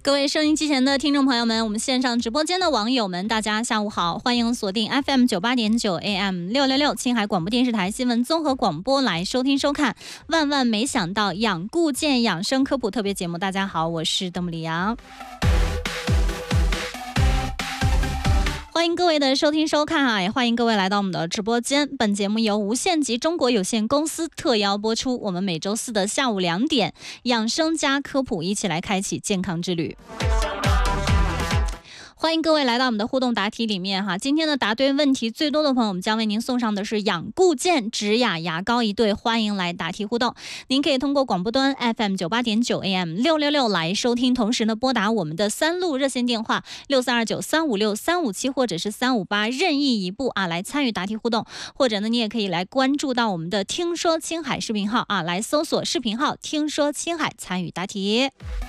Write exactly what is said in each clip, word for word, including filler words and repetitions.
各位收音机前的听众朋友们，我们线上直播间的网友们，大家下午好，欢迎锁定 F M 九八点九 A M 六六六青海广播电视台新闻综合广播来收听收看。万万没想到养固健养生科普特别节目，大家好，我是邓木里阳。欢迎各位的收听收看啊，也欢迎各位来到我们的直播间。本节目由无限极中国有限公司特邀播出。我们每周四的下午两点，养生加科普，一起来开启健康之旅。欢迎各位来到我们的互动答题里面哈，今天的答对问题最多的朋友，我们将为您送上的是养固健植雅牙膏一对，欢迎来答题互动。您可以通过广播端 F M 九八点九 A M 六六六来收听，同时呢拨打我们的三路热线电话六三二九三五六三五七或者是三五八任意一部啊来参与答题互动，或者呢你也可以来关注到我们的听说青海视频号啊，来搜索视频号听说青海参与答题。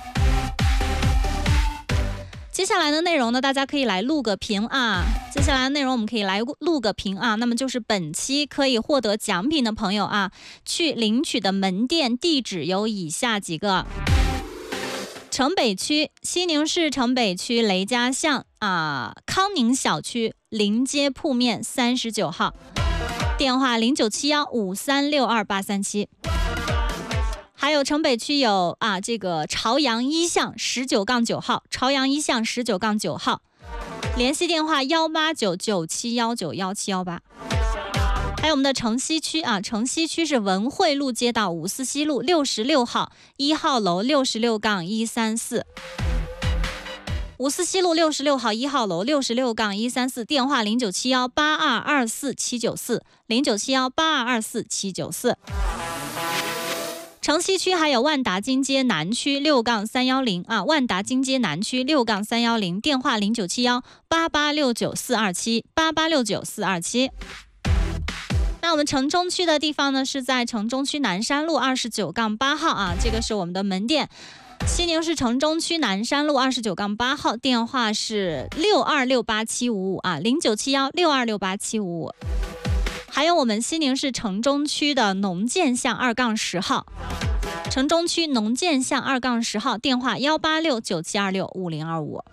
接下来的内容呢，大家可以来录个屏啊。接下来的内容我们可以来录个屏啊。那么就是本期可以获得奖品的朋友啊，去领取的门店地址有以下几个：城北区西宁市城北区雷家巷啊康宁小区临街铺面三十九号，电话零九七幺五三六二八三七。还有城北区有啊，这个朝阳一巷十九杠九号，朝阳一巷十九杠九号，联系电话幺八九九七幺九幺七幺八。还有我们的城西区啊，城西区是文汇路街道五四西路六十六号一号楼六十六杠一三四。五四西路六十六号一号楼六十六杠一三四，电话零九七幺八二二四七九四，零九七幺八二二四七九四。城西区还有万达金街南区六杠三幺零啊，万达金街南区六杠三幺零，电话零九七幺八八六九四二七八八六九四二七。那我们城中区的地方呢，是在城中区南山路二十九杠八号啊，这个是我们的门店。西宁市城中区南山路二十九杠八号，电话是六二六八七五五啊，零九七幺六二六八七五五。还有我们西宁市城中区的农建巷二杠十号，城中区农建巷二杠十号，电话幺八六九七二六五零二五。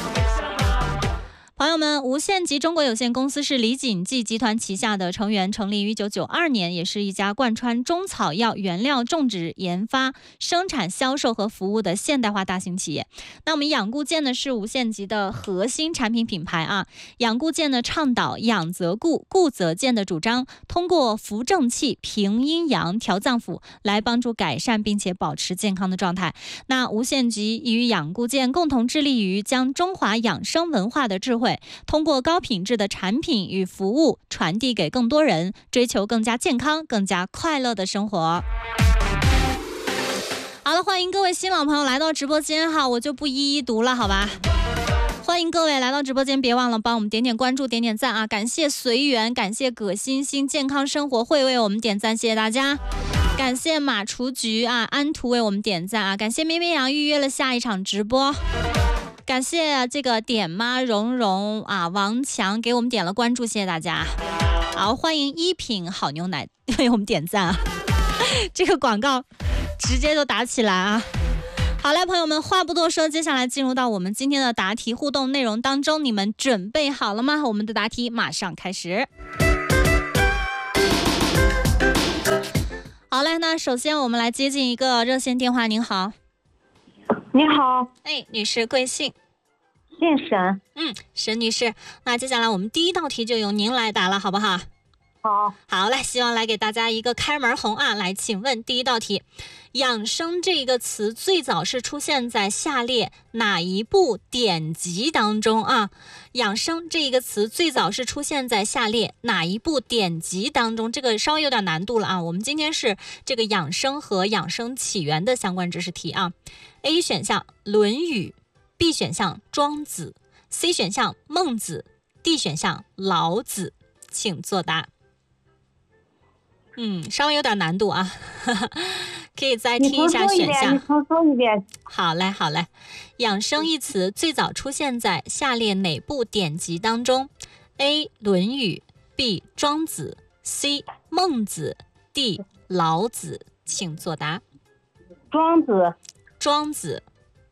朋友们，无限极中国有限公司是李锦记集团旗下的成员，成立于一九九二年，也是一家贯穿中草药原料种植、研发、生产、销售和服务的现代化大型企业。那我们养固健呢是无限极的核心产品品牌啊。养固健呢倡导养则固、固则健的主张，通过扶正气、平阴阳、调脏腑来帮助改善并且保持健康的状态。那无限极与养固健共同致力于将中华养生文化的智慧通过高品质的产品与服务传递给更多人，追求更加健康、更加快乐的生活。好了，欢迎各位新老朋友来到直播间哈，我就不一一读了，好吧？欢迎各位来到直播间，别忘了帮我们点点关注、点点赞啊！感谢随缘，感谢葛欣欣健康生活会为我们点赞，谢谢大家。感谢马厨局啊，安图为我们点赞啊！感谢咩咩羊预约了下一场直播。感谢这个点妈蓉蓉啊，王强给我们点了关注，谢谢大家。好，欢迎一品好牛奶为我们点赞啊，这个广告直接就打起来啊。好嘞，朋友们，话不多说，接下来进入到我们今天的答题互动内容当中，你们准备好了吗？我们的答题马上开始。好嘞，那首先我们来接进一个热线电话。您好。 你好， 哎，女士贵姓？ 姓沈。 嗯，沈女士，那接下来我们第一道题就由您来答了，好不好？ 好。 好嘞，希望来给大家一个开门红啊！来，请问第一道题，养生这个词最早是出现在下列哪一部典籍当中啊？养生这个词最早是出现在下列哪一部典籍当中？这个稍微有点难度了啊！我们今天是这个养生和养生起源的相关知识题啊。A 选项《论语》， B 选项《庄子》， C 选项《孟子》， D 选项《老子》，请作答。嗯，稍微有点难度啊，可以再听一下选项。 你重说一遍。 好嘞，好嘞。养生一词最早出现在下列哪部典籍当中 ？A. 论语 B. 庄子 C. 孟子 D. 老子，请作答。 庄子。 庄子。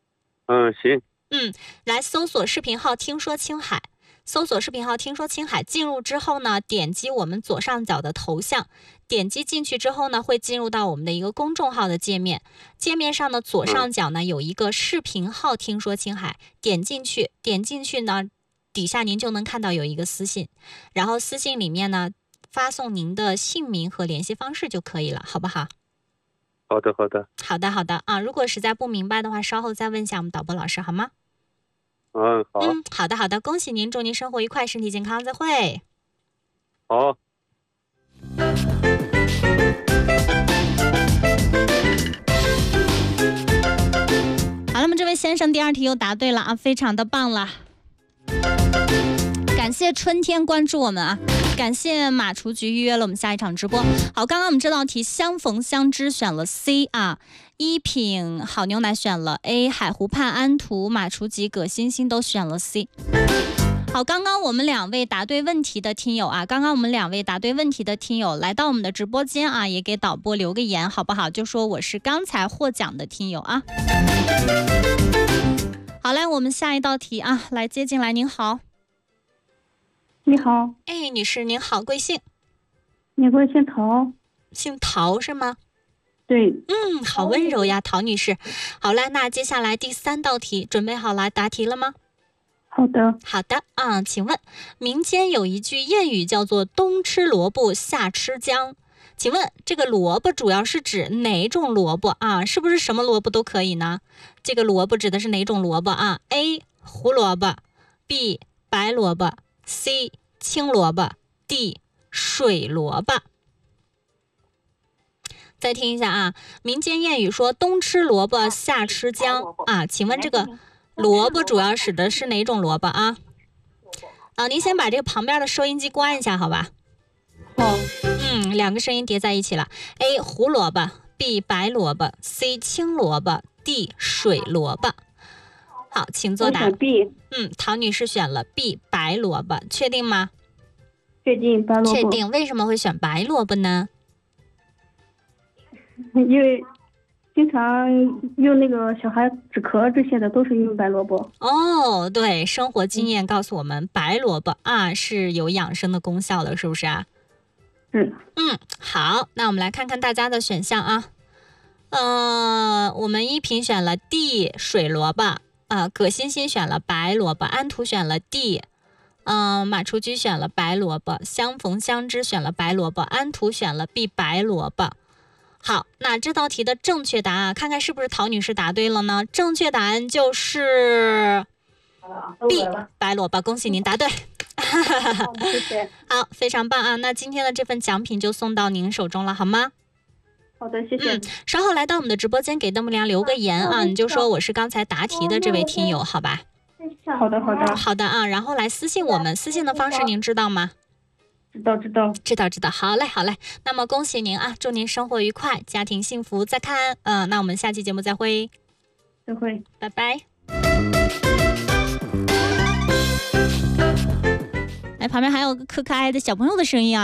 嗯，行。 嗯，来搜索视频号听说青海，搜索视频号听说青海，进入之后呢，点击我们左上角的头像，点击进去之后呢，会进入到我们的一个公众号的界面，界面上的左上角呢有一个视频号听说青海，点进去，点进去呢，底下您就能看到有一个私信，然后私信里面呢发送您的姓名和联系方式就可以了，好不好？ 好的，好的。 好的，好的啊，如果实在不明白的话，稍后再问一下我们导播老师好吗？ 嗯，好。 嗯，好的，好的，恭喜您，祝您生活愉快，身体健康，再会。 好。 好了，那么这位先生第二题又答对了啊，非常的棒了。感谢春天关注我们啊，感谢马厨局预约了我们下一场直播。好，刚刚我们这道题相逢相知选了 C 啊，一品好牛奶选了 A， 海湖畔安图、马厨吉、葛欣欣都选了 C。好，刚刚我们两位答对问题的听友啊，刚刚我们两位答对问题的听友来到我们的直播间啊，也给导播留个言好不好？就说我是刚才获奖的听友啊。好嘞，我们下一道题啊，来接进来，您好。 你好。 哎，女士您好，贵姓？ 你贵姓陶？ 姓陶是吗？ 对。 嗯，好温柔呀，陶女士。好嘞，那接下来第三道题，准备好了答题了吗？ 好的。 好的啊，请问民间有一句谚语叫做冬吃萝卜夏吃姜，请问这个萝卜主要是指哪种萝卜啊？是不是什么萝卜都可以呢？这个萝卜指的是哪种萝卜啊？ A 胡萝卜， B 白萝卜， C 青萝卜， D 水萝卜。再听一下啊，民间谚语说冬吃萝卜夏吃姜啊，请问这个萝卜主要指的是哪种萝卜啊？啊，您先把这个旁边的收音机关一下，好吧？ 好。 嗯，两个声音叠在一起了。A 胡萝卜， B 白萝卜， C 青萝卜， D 水萝卜。好，请作答。 我选 B。 嗯，陶女士选了 B 白萝卜，确定吗？ 确定，白萝卜。 确定。为什么会选白萝卜呢？ 因为经常用那个小孩止咳这些的都是用白萝卜。 哦，对，生活经验告诉我们，白萝卜啊是有养生的功效的，是不是啊？ 是。 嗯，好，那我们来看看大家的选项啊。呃，我们一品选了 D 水萝卜，呃，葛欣欣选了白萝卜，安图选了 D， 嗯、呃，马厨居选了白萝卜，相逢相知选了白萝卜，安图选了 B 白萝卜。好，那这道题的正确答案，看看是不是陶女士答对了呢？正确答案就是 B 白萝卜，恭喜您答对。 谢谢。 好，非常棒啊！那今天的这份奖品就送到您手中了，好吗？ 好的，谢谢。 嗯，稍后来到我们的直播间给邓木良留个言啊，你就说我是刚才答题的这位听友，好吧？ 好的，好的。 好的啊，然后来私信我们，私信的方式您知道吗？ 知道，知道。 知道，知道。好嘞，好嘞。那么恭喜您啊，祝您生活愉快，家庭幸福。再看，嗯、呃，那我们下期节目再会。 再会。 拜拜。哎，旁边还有个可可爱的小朋友的声音啊。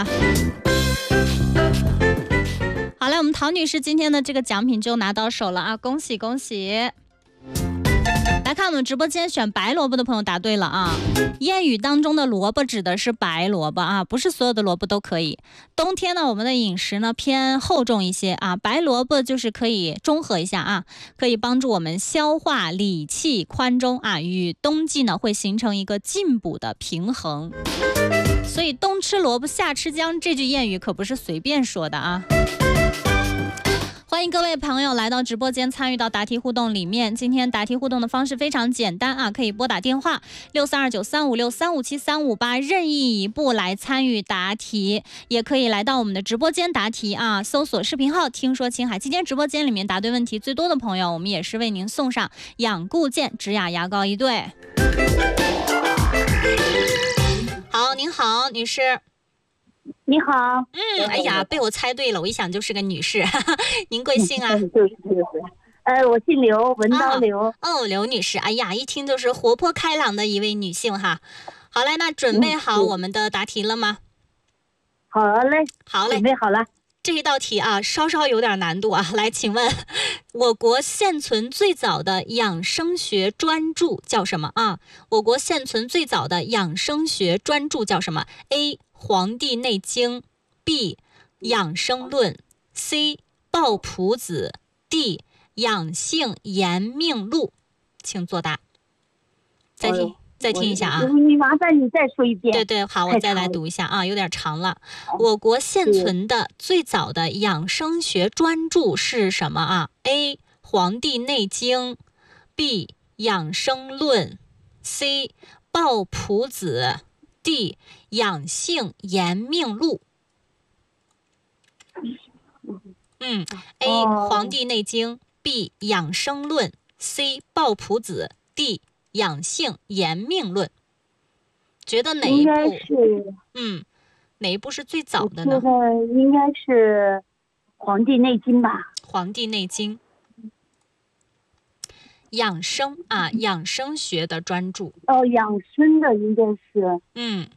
好嘞，我们陶女士今天的这个奖品就拿到手了啊，恭喜恭喜！来看我们直播间选白萝卜的朋友答对了啊。谚语当中的萝卜指的是白萝卜啊，不是所有的萝卜都可以。冬天呢，我们的饮食呢偏厚重一些啊，白萝卜就是可以中和一下啊，可以帮助我们消化，理气宽中啊，与冬季呢会形成一个进补的平衡。所以冬吃萝卜夏吃姜这句谚语可不是随便说的啊。欢迎各位朋友来到直播间参与到答题互动里面。今天答题互动的方式非常简单啊，可以拨打电话六三二九三五六三五七三五八任意一步来参与答题，也可以来到我们的直播间答题啊，搜索视频号听说青海。今天直播间里面答对问题最多的朋友，我们也是为您送上养固健植雅牙膏一对。好，您好，女士。 你好。 嗯，哎呀，被我猜对了，我一想就是个女士。您贵姓啊？ 就是就是。呃，我姓刘，文刀刘。 哦，哦，刘女士，哎呀，一听就是活泼开朗的一位女性哈。好嘞，那准备好我们的答题了吗？ 好嘞。 好嘞。 准备好了。 这一道题啊，稍稍有点难度啊。来，请问我国现存最早的养生学专著叫什么啊？我国现存最早的养生学专著叫什么 ？A. 黄帝内经 B. 养生论 C. 抱朴子 D. 养性延命录，请作答。再听、哦、再听一下啊！ 你麻烦你再说一遍。 对对，好，我再来读一下啊，有点长了。我国现存的最早的养生学专著是什么啊 ？A. 黄帝内经 B. 养生论 C. 抱朴子 D. 养性延命录。嗯 A. 黄帝内经 B. 养生论 C. 抱朴子 D. 养性延命论，觉得哪一部？ 是嗯，哪一部是最早的呢？ 我觉得应该是《黄帝内经》吧。 《黄帝内经》养生啊，养生学的专著。 哦，养生的应该是。 嗯。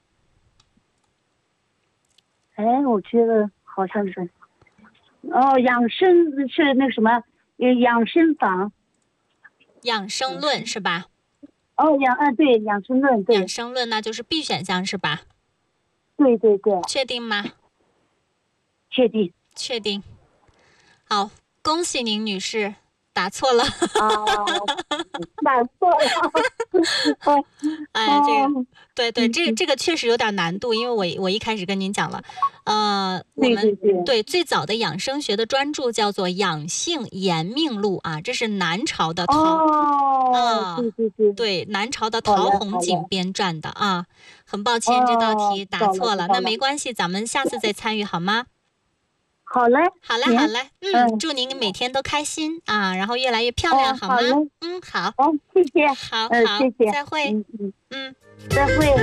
哎，我觉得好像是。哦，养生是那什么？养生法。 养生论是吧？ 哦，养啊，对，养生论，对， 养生论那就是 B 选项是吧？ 对对对。 确定吗？ 确定。 确定。好，恭喜您，女士，答错了。 啊，答错了。 哎，这个，对对，这个这个确实有点难度，因为我我一开始跟您讲了，呃，我们对, 对, 对, 对最早的养生学的专著叫做《养性延命录》啊，这是南朝的陶。 哦， 啊， 对对对， 对，南朝的陶弘景编撰的啊，很抱歉、哦、这道题答错了，那没关系，咱们下次再参与好吗？ 好嘞， 好嘞，好嘞，嗯，嗯祝您每天都开心啊，然后越来越漂亮， 哦、 好吗？ 好嗯，好， 哦，谢谢， 好， 呃、 好， 谢谢， 再会， 嗯嗯嗯， 再会。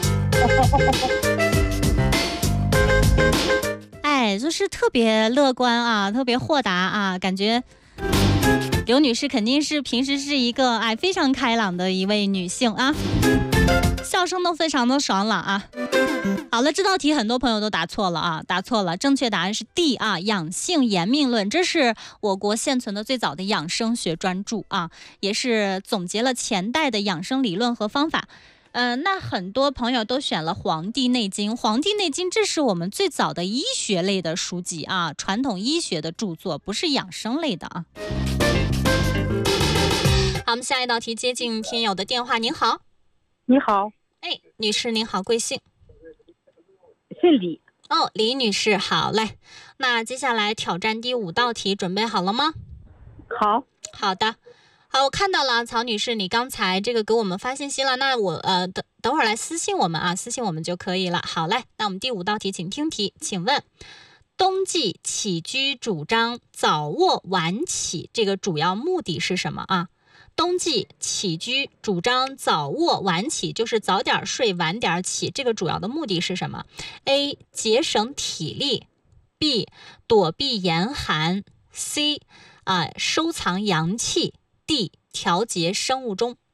哎，就是特别乐观啊，特别豁达啊，感觉刘女士肯定是平时是一个哎非常开朗的一位女性啊，笑声都非常的爽朗啊。好了，这道题很多朋友都答错了啊，答错了，正确答案是 D 啊，养性延命论，这是我国现存的最早的养生学专著啊，也是总结了前代的养生理论和方法。呃，那很多朋友都选了《黄帝内经》，《黄帝内经》这是我们最早的医学类的书籍啊，传统医学的著作，不是养生类的啊。好，我们下一道题接近听友的电话。您好。 你好。 哎，女士您好，贵姓？ 姓李。 哦，李女士，好嘞。那接下来挑战第五道题，准备好了吗？ 好。 好的。好，我看到了，曹女士，你刚才这个给我们发信息了，那我呃等等会儿来私信我们啊，私信我们就可以了。好嘞，那我们第五道题，请听题，请问冬季起居主张早卧晚起，这个主要目的是什么啊？冬季起居主张早卧晚起，就是早点睡晚点起，这个主要的目的是什么 ？A. 节省体力 B. 躲避严寒 C. 啊、呃、收藏阳气D. 调节生物钟。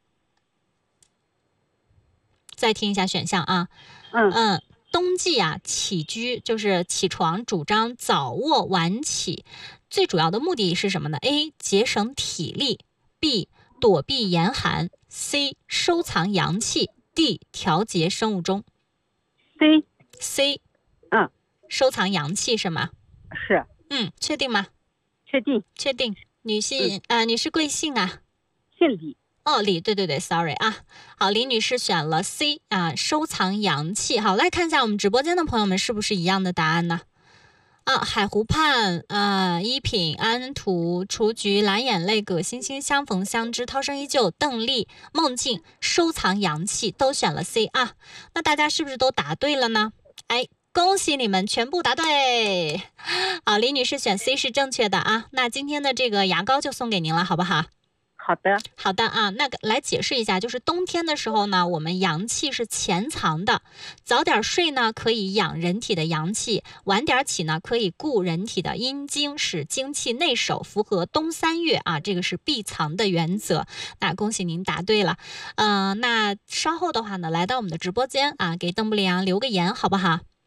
再听一下选项啊， 嗯嗯，冬季啊起居就是起床主张早卧晚起，最主要的目的是什么呢 ？A. 节省体力 B. 躲避严寒 C. 收藏阳气 D. 调节生物钟。 C C 嗯， 收藏阳气是吗？ 是。 嗯，确定吗？ 确定。 确定。女性、嗯、呃，你是贵姓啊？ 姓李。 哦，李，对对对 ，sorry 啊。好，李女士选了 C 啊，收藏阳气。好，来看一下我们直播间的朋友们是不是一样的答案呢？啊，海湖畔啊，一品安图雏菊蓝眼泪葛星星相逢相知涛声依旧邓丽梦境收藏阳气都选了 C 啊。那大家是不是都答对了呢？哎。恭喜你们全部答对，好，李女士选 C 是正确的啊。那今天的这个牙膏就送给您了，好不好？ 好的， 好的啊。那个来解释一下，就是冬天的时候呢，我们阳气是潜藏的，早点睡呢可以养人体的阳气，晚点起呢可以固人体的阴经，使精气内守，符合冬三月啊，这个是闭藏的原则。那恭喜您答对了，嗯、呃，那稍后的话呢，来到我们的直播间啊，给邓布利昂留个言，好不好？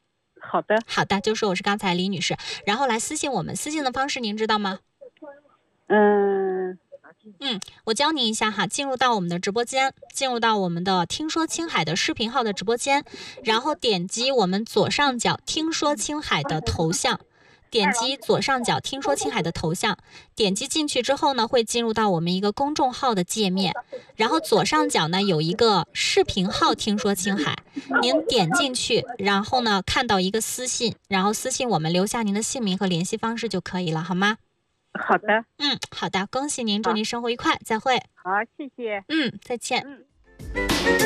好的， 好的，就说我是刚才李女士，然后来私信我们，私信的方式您知道吗？ 嗯， 嗯，我教您一下哈，进入到我们的直播间，进入到我们的听说青海的视频号的直播间，然后点击我们左上角听说青海的头像，点击左上角听说青海的头像，点击进去之后呢，会进入到我们一个公众号的界面，然后左上角呢有一个视频号听说青海，您点进去，然后呢看到一个私信，然后私信我们留下您的姓名和联系方式就可以了，好吗？ 好的， 嗯，好的，恭喜您，祝您生活愉快，再会。 好，谢谢。 嗯，再见。 嗯。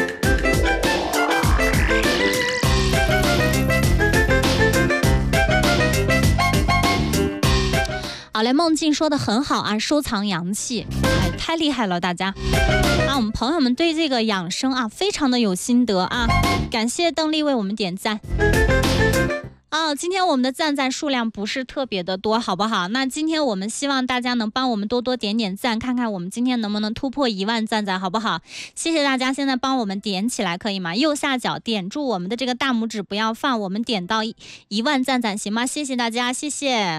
好嘞，梦境说的很好啊，收藏阳气，哎，太厉害了，大家啊！我们朋友们对这个养生啊，非常的有心得啊，感谢邓丽为我们点赞。哦，今天我们的赞赞数量不是特别的多，好不好？那今天我们希望大家能帮我们多多点点赞，看看我们今天能不能突破一万赞赞，好不好？谢谢大家，现在帮我们点起来，可以吗？右下角点住我们的这个大拇指，不要放，我们点到一一万赞赞，行吗？谢谢大家，谢谢。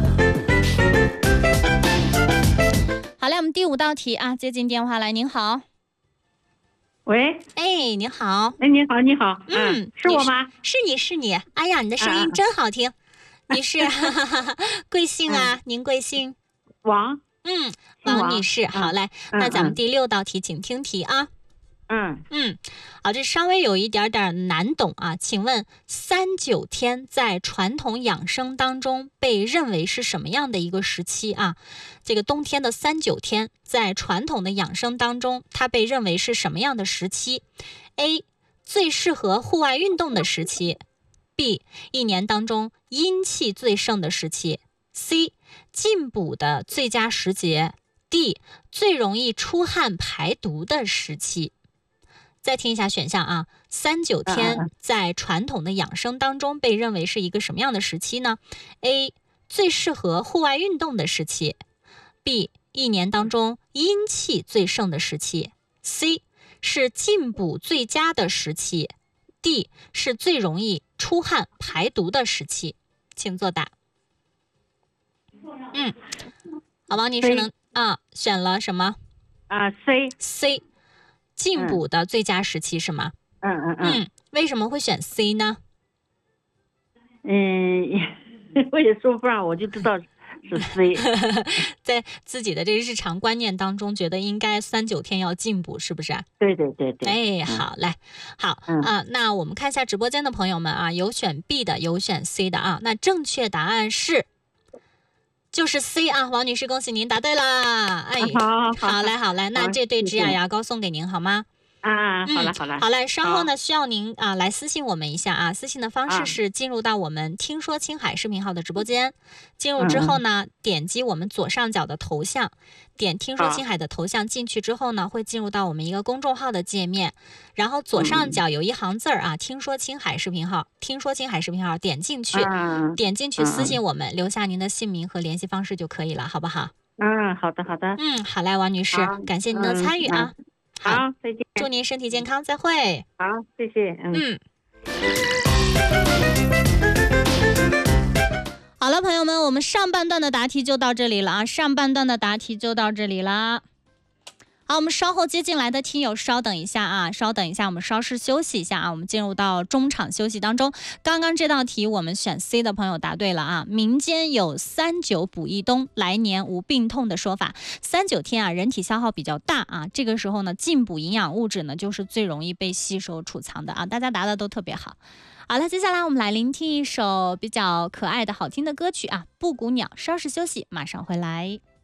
好嘞，我们第五道题啊，接进电话来，您好。 喂， 哎，你好。 哎，你好，你好， 嗯， 啊、是我吗？ 是你是你，哎呀，你的声音真好听。啊、女士，贵姓啊？嗯、您贵姓？ 王。 嗯，王女士，好嘞。嗯、那咱们第六道题，请听题啊。 嗯嗯，好，这稍微有一点点难懂啊。请问三九天在传统养生当中被认为是什么样的一个时期啊？这个冬天的三九天在传统的养生当中，它被认为是什么样的时期 ？A. 最适合户外运动的时期 ；B. 一年当中阴气最盛的时期 ；C. 进补的最佳时节 ；D. 最容易出汗排毒的时期。再听一下选项啊，三九天在传统的养生当中被认为是一个什么样的时期呢 ？A. 最适合户外运动的时期 ；B. 一年当中阴气最盛的时期 ；C. 是进补最佳的时期 ；D. 是最容易出汗排毒的时期。请作答。嗯，好，王女士能啊选了什么？ 啊 ，C C。进补的最佳时期是吗？ 嗯嗯嗯。 嗯，为什么会选 C 呢？ 嗯，我也说不上，我就知道是 C。 在自己的这个日常观念当中，觉得应该三九天要进补，是不是？ 对对对对。 哎，好嘞，好、 嗯、 啊，那我们看一下直播间的朋友们啊，有选 B 的，有选 C 的啊。那正确答案是。就是 C 啊，王女士，恭喜您答对啦！哎， 好，好， 好嘞，好嘞，那这对指甲牙膏送给您好吗？ 啊，好了，好了， 好嘞，稍后呢需要您啊来私信我们一下啊，私信的方式是进入到我们听说青海视频号的直播间，进入之后呢，点击我们左上角的头像，点听说青海的头像进去之后呢，会进入到我们一个公众号的界面，然后左上角有一行字儿啊，听说青海视频号，听说青海视频号，点进去，点进去私信我们，留下您的姓名和联系方式就可以了，好不好？ 嗯，好的，好的。 嗯，好嘞，王女士，感谢您的参与啊。 好，再见。 祝您身体健康，再会。 好，谢谢。嗯。 嗯好了，朋友们，我们上半段的答题就到这里了啊！上半段的答题就到这里啦。好，我们稍后接进来的听友稍等一下啊，稍等一下，我们稍事休息一下啊，我们进入到中场休息当中。刚刚这道题我们选 C 的朋友答对了啊，民间有三九补一冬，来年无病痛的说法。三九天啊，人体消耗比较大啊，这个时候呢，进补营养物质呢，就是最容易被吸收储藏的啊，大家答的都特别好。好了，接下来我们来聆听一首比较可爱的好听的歌曲啊，布谷鸟。稍事休息，马上回来。